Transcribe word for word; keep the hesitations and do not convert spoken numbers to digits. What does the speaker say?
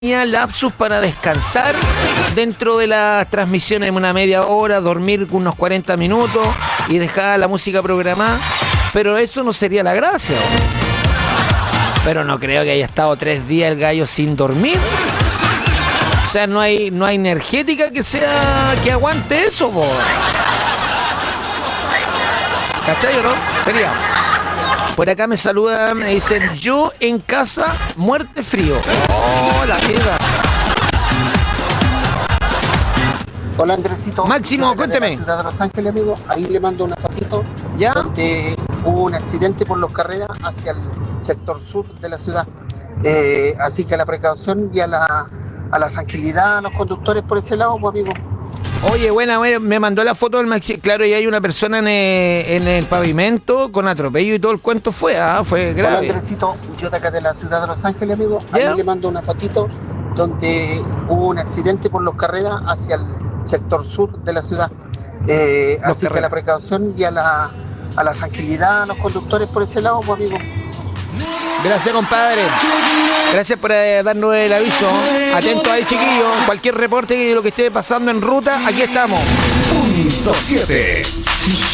lapsus para descansar dentro de las transmisiones, una media hora, dormir unos cuarenta minutos y dejar la música programada, pero eso no sería la gracia. Pero no creo que haya estado tres días el gallo sin dormir. O sea, no hay, no hay energética que sea que aguante eso, po. ¿Cachai o no? Sería. Por acá me saludan, me dicen, yo en casa, muerte frío. Oh, la vida. Hola Andresito. Máximo, cuénteme. De la ciudad de Los Ángeles, amigo. Ahí le mando una fotito. ¿Ya? Donde hubo un accidente por los carreras hacia el sector sur de la ciudad. Eh, así que a la precaución y a la, a la tranquilidad a los conductores por ese lado, pues, amigo. Oye, buena, buena, me mandó la foto del Maxi. Claro, y hay una persona en el, en el pavimento con atropello y todo el cuento fue, ah, fue grave. Hola Andresito, yo de acá de la ciudad de Los Ángeles, amigo. Ahí ¿Ya? le mando una fotito donde hubo un accidente por los carreras hacia el sector sur de la ciudad. Eh, Los así Carreras. que a la precaución y a la, a la tranquilidad a los conductores por ese lado, pues, amigo. Gracias, compadre. Gracias por eh, darnos el aviso. Atento ahí, chiquillos. Cualquier reporte de lo que esté pasando en ruta, aquí estamos. Punto siete.